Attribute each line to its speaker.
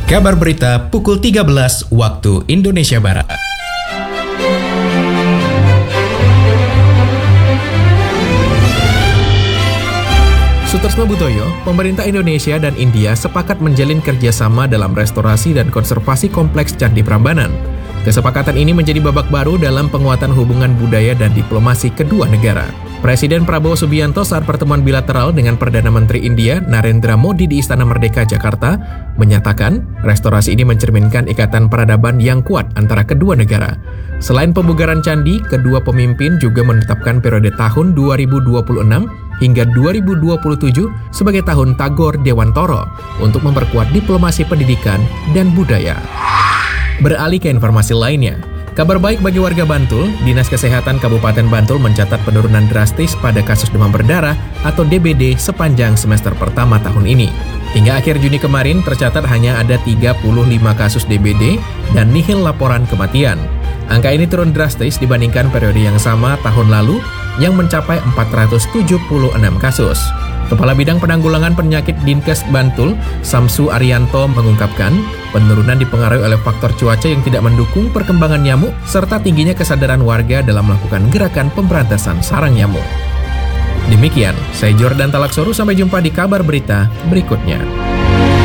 Speaker 1: Kabar berita pukul 13 waktu Indonesia Barat.
Speaker 2: Sutresno Butoyo, pemerintah Indonesia dan India sepakat menjalin kerjasama dalam restorasi dan konservasi kompleks Candi Prambanan. Kesepakatan ini menjadi babak baru dalam penguatan hubungan budaya dan diplomasi kedua negara. Presiden Prabowo Subianto saat pertemuan bilateral dengan Perdana Menteri India Narendra Modi di Istana Merdeka, Jakarta, menyatakan restorasi ini mencerminkan ikatan peradaban yang kuat antara kedua negara. Selain pembugaran candi, kedua pemimpin juga menetapkan periode tahun 2026 hingga 2027 sebagai tahun Tagore Dewantoro untuk memperkuat diplomasi pendidikan dan budaya. Beralih ke informasi lainnya. Kabar baik bagi warga Bantul, Dinas Kesehatan Kabupaten Bantul mencatat penurunan drastis pada kasus demam berdarah atau DBD sepanjang semester pertama tahun ini. Hingga akhir Juni kemarin tercatat hanya ada 35 kasus DBD dan nihil laporan kematian. Angka ini turun drastis dibandingkan periode yang sama tahun lalu yang mencapai 476 kasus. Kepala Bidang Penanggulangan Penyakit Dinkes Bantul, Samsu Arianto mengungkapkan, penurunan dipengaruhi oleh faktor cuaca yang tidak mendukung perkembangan nyamuk serta tingginya kesadaran warga dalam melakukan gerakan pemberantasan sarang nyamuk. Demikian, saya Jordan Talaksoru, sampai jumpa di kabar berita berikutnya.